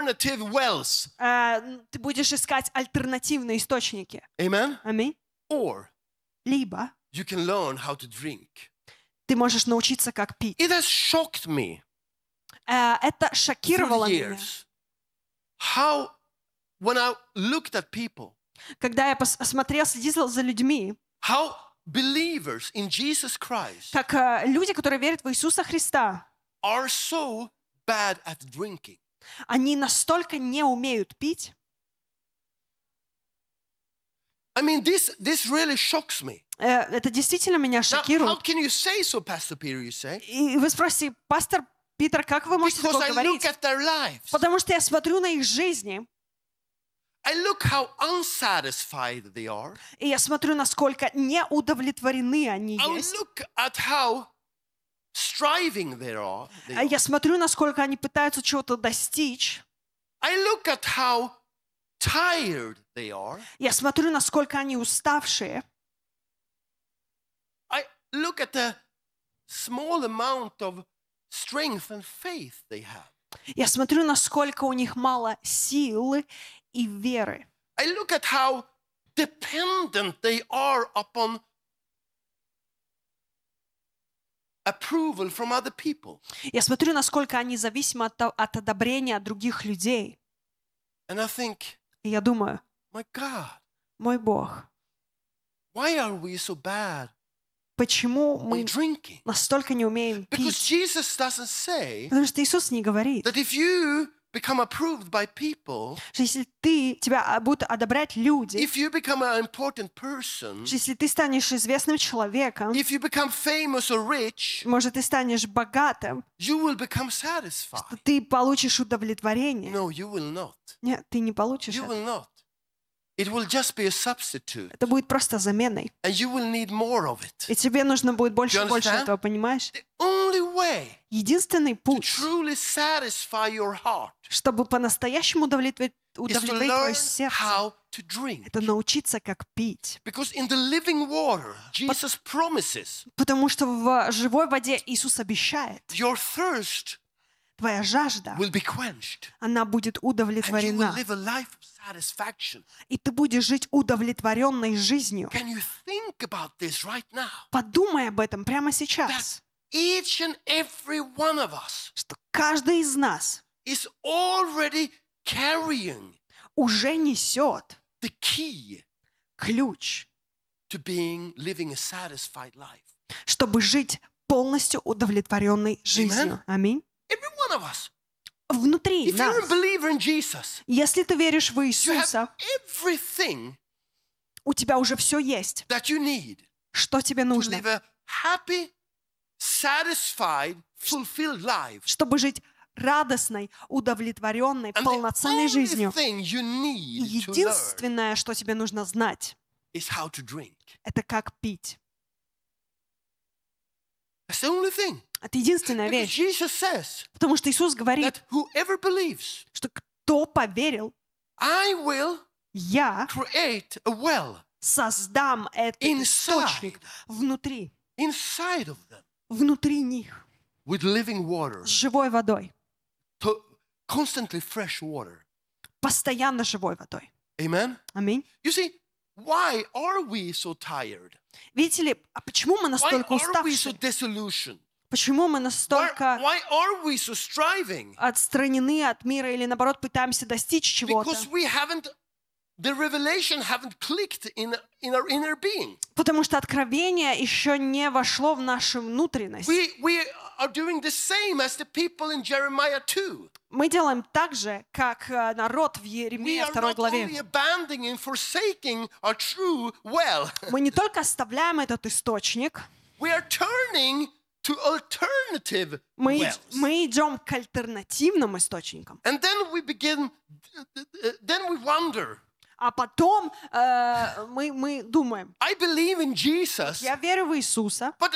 alternative wells. Ты будешь искать альтернативные источники. Amen? Аминь. Or Либо you can learn how to drink. ты можешь научиться, как пить. It has shocked me Это through шокировало the меня. years how, when I looked at people, Когда я смотрел, следил за людьми, how believers in Jesus Christ как люди, которые верят в Иисуса Христа, are so bad at drinking. они настолько не умеют пить. I mean, this really shocks me. Это действительно меня Now, how шокирует. can you say so, Pastor Peter, you say? И вы спросите, пастор Питер, как вы можете Because такое I look говорить? at their lives. Потому что я смотрю на их жизни, I look how unsatisfied they are. и я смотрю, насколько неудовлетворены они I есть. look at how striving they are. Я смотрю, насколько они пытаются чего-то достичь. I look at how tired they are. Я смотрю, насколько они уставшие. I look at the small amount of strength and faith they have. Я смотрю, насколько у них мало силы и веры. I look at how dependent they are upon approval from other people. Я смотрю, насколько они зависимы от одобрения других людей. And I think, И я думаю, my God, мой Бог, why are we so bad почему in мы drinking? настолько не умеем Because пить? Jesus doesn't say Потому что Иисус не говорит, that if you become approved by people, что если тебя будут одобрять люди, if you become an important person, что если ты станешь известным человеком, if you become famous or rich, может, ты станешь богатым, you will become satisfied. то ты получишь удовлетворение. No, you will not. Нет, ты не получишь You это. will not. It will just be a substitute. Это будет просто заменой. And you will need more of it. И тебе нужно будет больше You и больше understand? этого, понимаешь? The only way Единственный to путь, truly satisfy your heart чтобы по-настоящему удовлетворить is to твое learn сердце, how to drink. это научиться, как пить. Because in the living water, Jesus promises Потому что в живой воде Иисус обещает, your thirst твоя жажда, will be quenched. она будет And you will удовлетворена. live a life of satisfaction. И ты будешь жить удовлетворенной жизнью. Can you think about this right now? Подумай об этом прямо сейчас, Each and every one of us что каждый из нас is already carrying уже несет the key ключ, to living a satisfied life. чтобы жить полностью удовлетворенной жизнью. Аминь. Every one of us. Внутри If you're a нас, believer in Jesus, если ты веришь в you Иисуса, have everything у тебя уже все есть. that you need Что тебе to нужно? live a happy, satisfied, fulfilled life. Чтобы жить радостной, удовлетворенной, And the полноценной only жизнью. thing you И need to learn единственное, что тебе нужно знать, is how to drink. это как пить. That's the only thing. Это единственная Because вещь. Jesus says Потому что Иисус говорит, that whoever believes, что кто поверил, I will я create a well создам этот Inside. источник внутри, inside of them внутри них, with living water, с живой водой, constantly fresh water. постоянно живой водой. Amen? Аминь. You see, why are we so tired? Видите ли, а почему мы Why настолько are we so уставшие? disillusioned? Почему мы Why, настолько why are we so striving? отстранены от мира или, наоборот, пытаемся достичь чего-то? Because the revelation haven't clicked in our inner being. Потому что откровение еще не вошло в нашу внутренность. We are doing the same as the people in Jeremiah 2. Мы делаем так же, как народ в We Иеремии are 2 not only главе. abandoning and forsaking our true well. Мы не только оставляем этот источник, We are turning to alternative wells. мы идем к альтернативным источникам. And then we wonder, А потом мы думаем, I believe in Jesus, я верю в Иисуса, but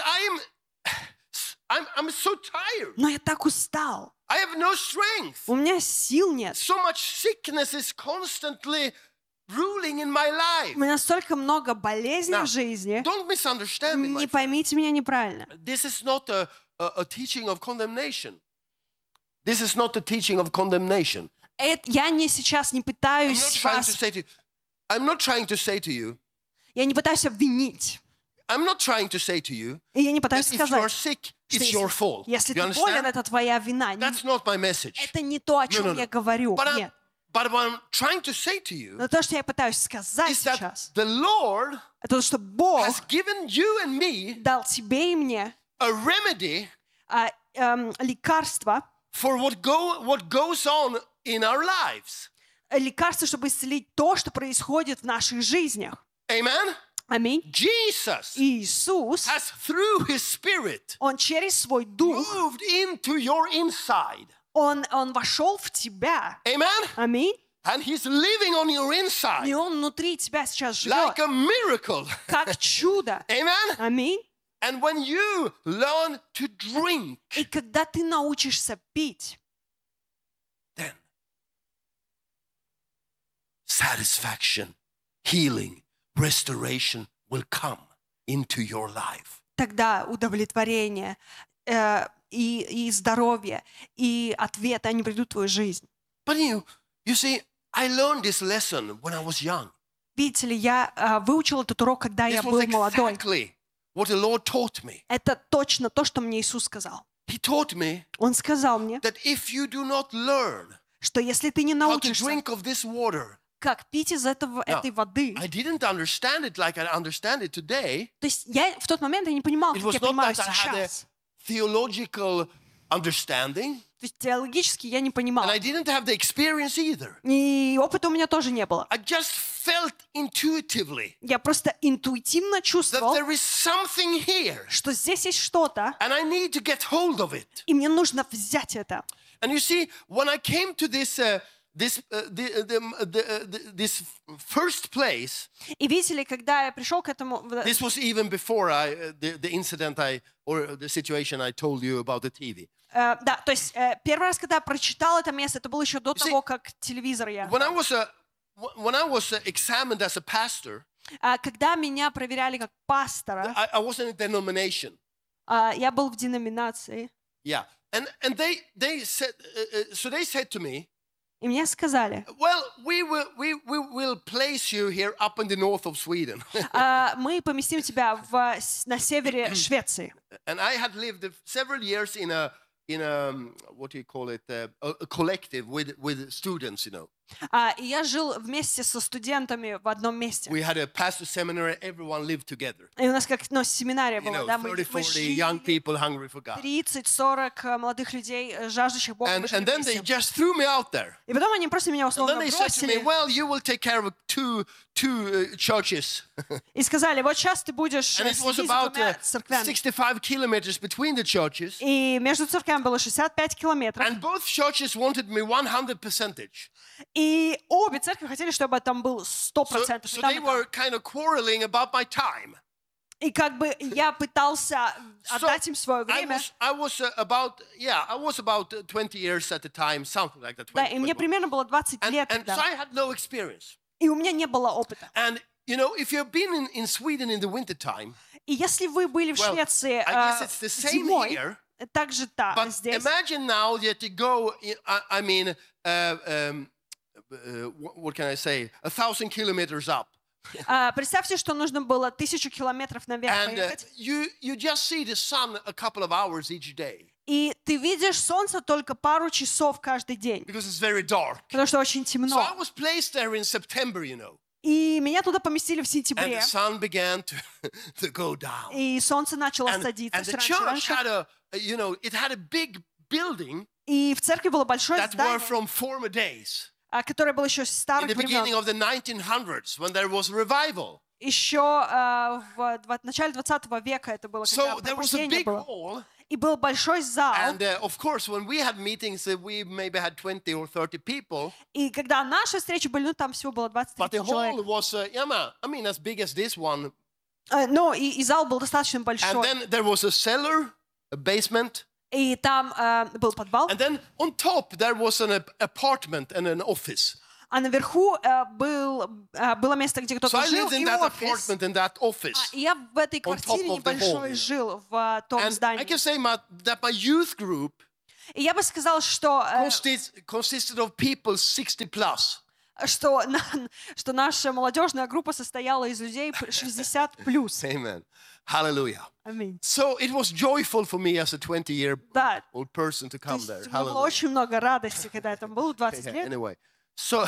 I'm so tired. но я так устал. I have no strength. У меня сил нет. So much sickness is constantly ruling in my life. У меня столько много болезней Now, в жизни. Don't misunderstand me, my Не friend. поймите меня неправильно. This is not a teaching of condemnation. This is not a teaching of condemnation. Я сейчас не I'm not пытаюсь trying to вас, say to you, I'm not trying to say to you, я не пытаюсь обвинить. I'm not trying to say to you И я не that пытаюсь if you are сказать, sick, что it's your fault. если You ты болен, understand? это твоя вина. That's not my message. Это не то, о чем no. я говорю. But, Нет. but what I'm trying to say to you Но то, что я пытаюсь сказать is that сейчас, the Lord это то, что Бог has given you and me дал тебе и мне a remedy лекарство, for what goes on in our lives. лекарство, чтобы исцелить то, что происходит в наших жизнях. Amen? Аминь. Jesus Иисус, has, through His Spirit, Он через свой дух, moved into your inside. Он вошел в тебя. Amen? Аминь. And He's living on your inside И Он внутри тебя сейчас like живет, a miracle. как чудо. Amen? Аминь. And when you learn to drink, И когда ты научишься пить, then satisfaction, healing, restoration will come into your life. тогда удовлетворение и здоровье, и ответы, они придут в твою жизнь. But you see, I learned this lesson when I was young. Видите ли, я выучил этот урок, когда я This был was молодой. exactly what the Lord taught me. Это точно то, что мне Иисус сказал. He taught me Он сказал мне, that if you do not learn что если ты не how to научишься, drink of this water, как пить из этой воды, I didn't understand it like I understand it today. то есть я в тот момент я не понимал, It как was я not понимаю that I had a сейчас. theological understanding, То есть теологически я не понимал. and I didn't have the experience either. И опыта у меня тоже не было. I just felt intuitively Я просто интуитивно that чувствовал, there is something here, что здесь есть что-то, and I need to get hold of it. и мне нужно взять это. And you see, when I came to this first place, И видите ли, когда я пришел к этому, this was even before the incident or the situation I told you about the TV. да, то есть первый раз, когда я прочитал это место, это было еще до того, как телевизор я. When I was examined as a pastor, Когда меня проверяли как пастора, I was in a denomination. я был в деноминации, Yeah, and they said so they said to me, и мне сказали, well, we will place you here up in the north of Sweden. мы поместим тебя на севере Швеции. And I had lived several years in a what do you call it, a collective with students, you know. И я жил вместе со студентами в одном месте. We had a pastor seminary, everyone lived together. И у нас как семинария You была, know, да, мы 30-40 young жили, people hungry for God. 30-40 молодых людей, жаждущих Бога. мы жили And then they вместе. just threw me out there. И потом они просто меня And условно then they said to me, бросили well, you will take care of two churches. и сказали, вот сейчас ты будешь And it was следить за about двумя церквями. 65 kilometers between the churches. И между церквями было 65 километров. And both churches wanted me 100%. И обе церкви хотели, чтобы там был 100%. So they were kind of quarreling about my time. И как бы я пытался отдать им свое время. I was about 20 years at the time, something like that. Да, и мне 21. примерно было 20 лет And so тогда. I had no experience. И у меня не было опыта. And you know, if you've been in Sweden in the winter time, И если вы были в well, Швеции I guess it's the same зимой, here. так же But здесь. imagine now that you go, I mean, what can I say, 1,000 kilometers up. Представьте, что нужно было 1000 километров наверх And поехать. you just see the sun a couple of hours each day И ты видишь солнце только пару часов каждый день, because it's very dark. потому что очень So I темно. was placed there in September, you know, И меня туда поместили в and сентябре. the sun began to go down. И солнце начало And садиться the все church раньше. had it had a big building И в церкви было большое that were здание, from former days, которое было еще с in старых the beginning времен. of the 1900s when there was revival. Еще в начале 20 века это было, когда So there was a пробуждение big было. hall, И был большой зал. and of course, when we had meetings, we maybe had 20 or 30 people, И когда наши встречи были, там всего было but the 20-30 человек. hall was, I mean, as big as this one. Но и зал был достаточно And большой. then there was a cellar, a basement, И там был подвал. and then on top there was an apartment and an office. А наверху было место, где So кто-то I жил, lived in и that офис. apartment and that office. И я в этой On top квартире of the hall, небольшой you know. жил в том And I здании. can say that my youth group И я бы сказал, consisted of people 60 plus. что наша молодежная группа состояла из людей 60 плюс. Amen. Hallelujah. Аминь. So it was joyful for me as a 20-year Да, old person to то come есть there. у меня было Hallelujah. очень много радости, когда я там был, 20 лет. Anyway, so,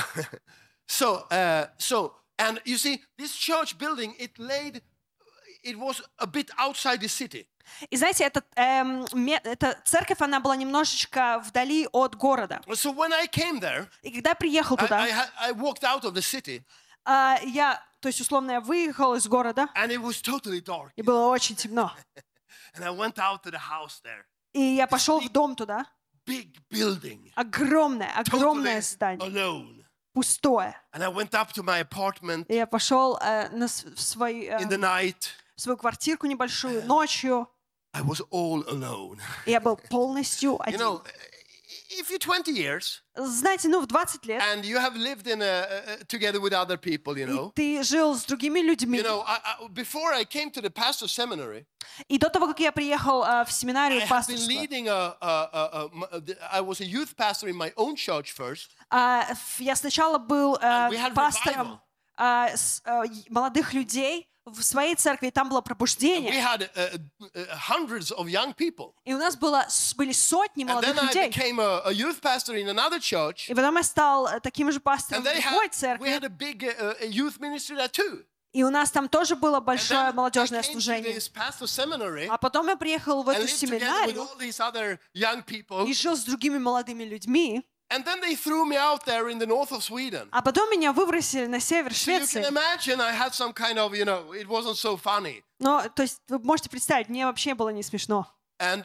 and you see, this church building, it was a bit outside the city. И знаете, эта церковь, она была немножечко вдали от города. So when I came there, И когда я приехал туда, I walked out of the city, то есть, условно, я выехал из города, and it was totally dark. и было очень темно. And I went out to the house there. И я пошел в дом туда. Big building, Огромное totally здание, alone. пустое. And I went up to my apartment И я пошел в in the night. свою квартирку небольшую ночью. I was all alone. И я был полностью You один. know, if you're 20 years Знаете, в 20 лет and you have lived together with other people, you и know, ты жил с другими людьми. before I came to the pastor seminary, И до того, как я приехал в семинарию I had been пасторства, leading I was a youth pastor in my own church first. я сначала был we had пастором молодых людей в своей церкви, и там было We пробуждение. had hundreds of young people. И у нас были сотни And молодых then I людей. became a youth pastor in another church. И потом я стал таким же пастором And в другой we церкви. had a big youth ministry there too. И у нас там тоже было And большое then I молодежное came to служение. this pastor seminary А потом я приехал в and эту lived together with семинарию all these other young people. и жил с другими молодыми людьми. And then they threw me out there in the north of Sweden. А потом меня выбросили на север So you can Швеции. imagine I had some kind of, it wasn't so funny. Но, то есть, вы можете представить, мне вообще было не смешно. And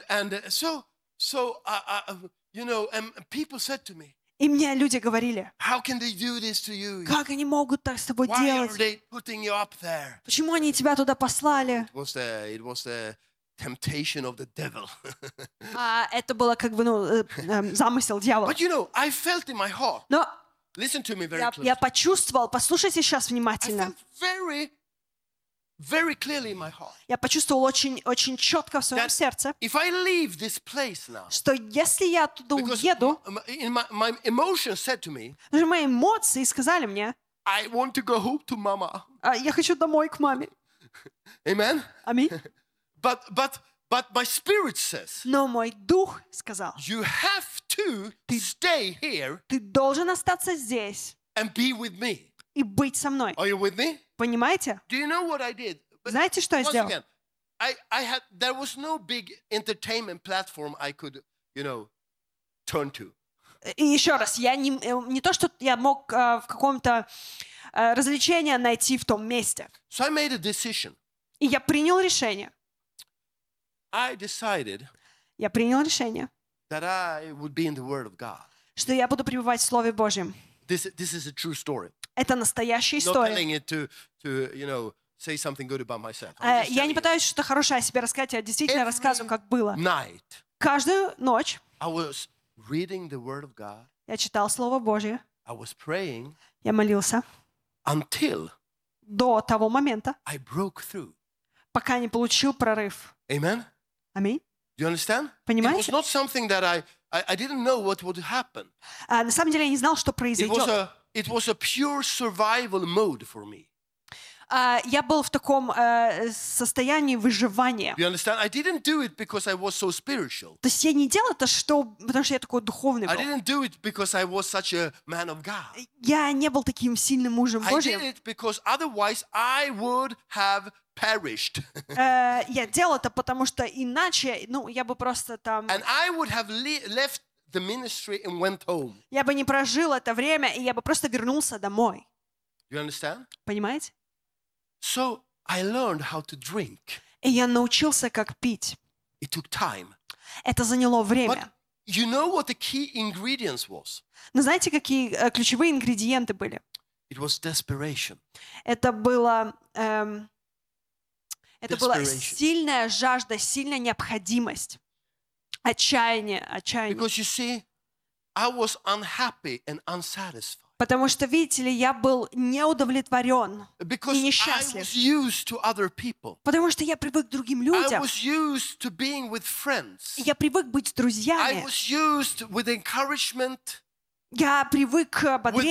people said to me, И мне люди говорили, how can they do this to you? как они могут так с тобой Why are делать? they putting you up there? Почему они тебя туда послали? It was the temptation of the devil. Это было как бы, замысел дьявола. But I felt in my heart, Но listen to me very я closely. почувствовал, послушайте сейчас I внимательно, felt very, very clearly in my heart я почувствовал очень, очень четко в своем that сердце, if I leave this place now, что если я оттуда because уеду, my emotions said to me, даже мои эмоции сказали мне, I want to go home to mama. я хочу домой к маме. Amen? Аминь. But my spirit says, Но мой дух сказал, you have to stay here ты должен остаться здесь and be with me. и быть со мной. Are you with me? Понимаете? Do you know what I did? But Знаете, что я once сделал? again, there was no big entertainment platform I could, turn to. И еще раз, я не то, что я мог в каком-то развлечении найти в том месте. So I made a decision. И я принял решение. I decided Я принял решение, that I would be in the Word of God. что я буду пребывать в Слове Божьем. This is a true story. Это настоящая Not история. telling it to say something good about myself. I'm just Я не telling пытаюсь что-то хорошее о себе рассказать, я действительно Every рассказываю, как было. you. Night, Каждую ночь I was reading the Word of God. я читал Слово Божье, I was praying я молился until до того момента, I broke through. пока не получил прорыв. Amen? Аминь. Do you understand? It was Понимаете? not something that I didn't know what would happen. На самом деле я не знал, что It произойдет. was a pure survival mode for me. Я был в таком состоянии выживания. You understand? I didn't do it because I was so spiritual. То есть я не делал это, потому что я такой духовный I был. didn't do it because I was such a man of God. Я не был таким сильным мужем I did Божьим. it because otherwise I would have perished. Я делал это, потому что иначе, я бы просто там... And I would have left the ministry and went home. Я бы не прожил это время, и я бы просто вернулся домой. You understand? Понимаете? So I learned how to drink. И я научился, как пить. It took time. Это заняло But время. you know what the key ingredients was? Но знаете, какие ключевые ингредиенты были? It was desperation. Это была Desperation. сильная жажда, сильная необходимость. Отчаяние. Because you see, I was unhappy and unsatisfied. Потому что, видите ли, я был неудовлетворен Because и I несчастлив. was used to other people. Потому что я привык к другим I людям. was used to being with friends. Я привык быть с I друзьями. was used with encouragement, Я привык к with ободрению,